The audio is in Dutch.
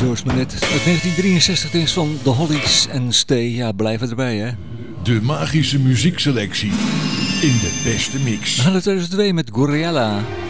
Zo is maar net. Uit 1963 is van The Hollies en Stay. Ja, blijven erbij hè. De magische muziekselectie in de beste mix. We gaan naar 2002 met Goriella.